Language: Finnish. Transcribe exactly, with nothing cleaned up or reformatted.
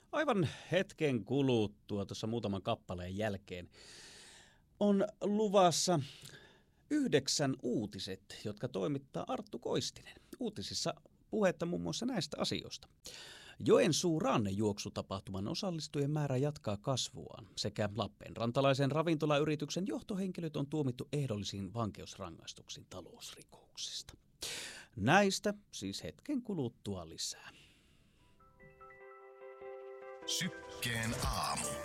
Aivan hetken kuluttua, tuossa muutaman kappaleen jälkeen, on luvassa yhdeksän uutiset, jotka toimittaa Arttu Koistinen. Uutisissa puhetta muun muassa näistä asioista. Joensuu rannejuoksutapahtuman osallistujien määrä jatkaa kasvuaan sekä Lappeenrantalaisen ravintolayrityksen johtohenkilöt on tuomittu ehdollisiin vankeusrangaistuksiin talousrikoksista. Näistä siis hetken kuluttua lisää. Sykkeen aamu.